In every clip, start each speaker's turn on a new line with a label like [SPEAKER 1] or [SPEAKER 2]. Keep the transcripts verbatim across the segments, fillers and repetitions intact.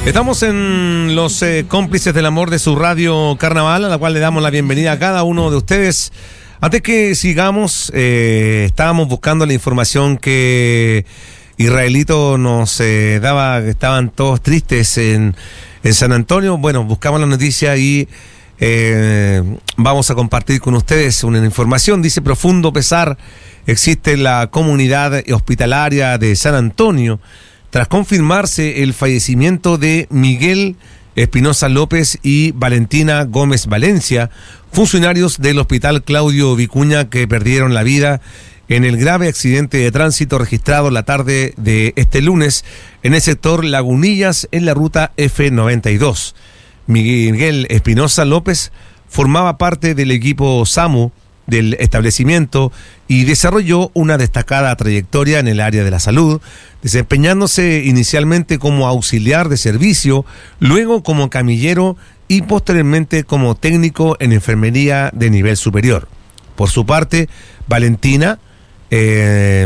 [SPEAKER 1] Estamos en los eh, cómplices del amor de su radio Carnaval, a la cual le damos la bienvenida a cada uno de ustedes. Antes que sigamos, eh, estábamos buscando la información que Israelito nos eh, daba, que estaban todos tristes en, en San Antonio. Bueno, buscamos la noticia y eh, vamos a compartir con ustedes una información. Dice: profundo pesar existe en la comunidad hospitalaria de San Antonio tras confirmarse el fallecimiento de Miguel Espinosa López y Valentina Gómez Valencia, funcionarios del Hospital Claudio Vicuña, que perdieron la vida en el grave accidente de tránsito registrado la tarde de este lunes en el sector Lagunillas, en la ruta F noventa y dos. Miguel Espinosa López formaba parte del equipo SAMU del establecimiento y desarrolló una destacada trayectoria en el área de la salud, desempeñándose inicialmente como auxiliar de servicio, luego como camillero y posteriormente como técnico en enfermería de nivel superior. Por su parte, Valentina, eh,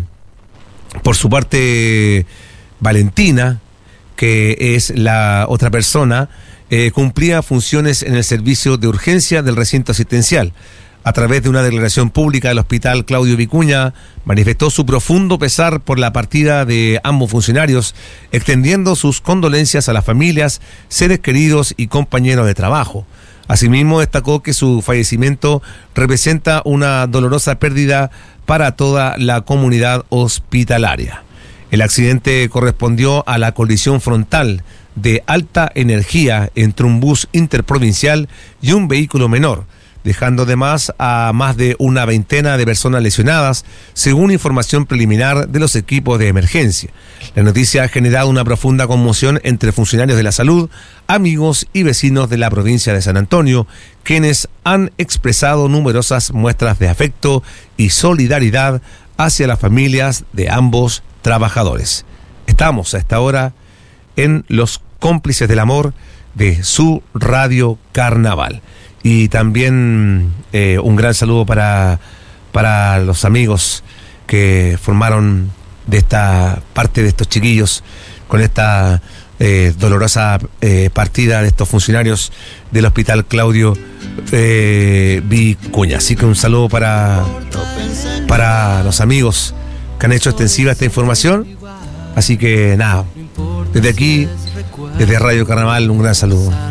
[SPEAKER 1] por su parte, Valentina, que es la otra persona, eh, cumplía funciones en el servicio de urgencia del recinto asistencial. A través de una declaración pública del Hospital Claudio Vicuña, manifestó su profundo pesar por la partida de ambos funcionarios, extendiendo sus condolencias a las familias, seres queridos y compañeros de trabajo. Asimismo, destacó que su fallecimiento representa una dolorosa pérdida para toda la comunidad hospitalaria. El accidente correspondió a la colisión frontal de alta energía entre un bus interprovincial y un vehículo menor, dejando además a más de una veintena de personas lesionadas, según información preliminar de los equipos de emergencia. La noticia ha generado una profunda conmoción entre funcionarios de la salud, amigos y vecinos de la provincia de San Antonio, quienes han expresado numerosas muestras de afecto y solidaridad hacia las familias de ambos trabajadores. Estamos a esta hora en los cómplices del amor de su radio Carnaval. Y también eh, un gran saludo para, para los amigos que formaron de esta parte de estos chiquillos con esta eh, dolorosa eh, partida de estos funcionarios del Hospital Claudio eh, Vicuña. Así que un saludo para, para los amigos que han hecho extensiva esta información. Así que nada, desde aquí, desde Radio Carnaval, un gran saludo.